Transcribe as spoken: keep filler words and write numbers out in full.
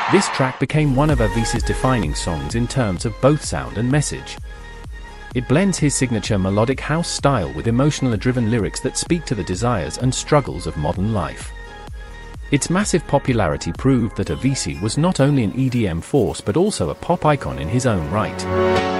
This track became one of Avicii's defining songs in terms of both sound and message. It blends his signature melodic house style with emotionally driven lyrics that speak to the desires and struggles of modern life. Its massive popularity proved that Avicii was not only an E D M force but also a pop icon in his own right.